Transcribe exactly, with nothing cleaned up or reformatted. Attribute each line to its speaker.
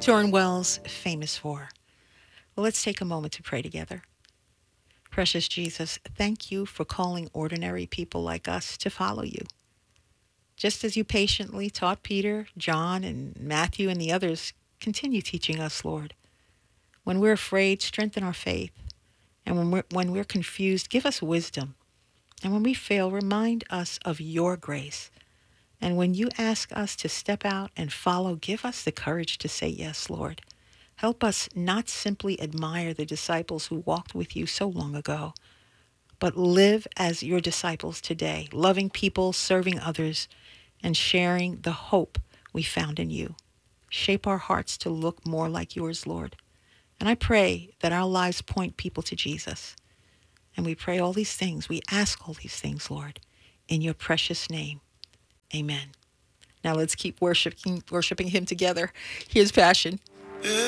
Speaker 1: Dorn Wells famous for? Well, let's take a moment to pray together. Precious Jesus, thank you for calling ordinary people like us to follow you. Just as you patiently taught Peter, John, and Matthew and the others, continue teaching us, Lord. When we're afraid, strengthen our faith. And when we're, when we're confused, give us wisdom. And when we fail, remind us of your grace. And when you ask us to step out and follow, give us the courage to say yes, Lord. Help us not simply admire the disciples who walked with you so long ago, but live as your disciples today, loving people, serving others, and sharing the hope we found in you. Shape our hearts to look more like yours, Lord. And I pray that our lives point people to Jesus. And we pray all these things. We ask all these things, Lord, in your precious name. Amen. Now let's keep worshiping, worshiping him together. Here's Passion.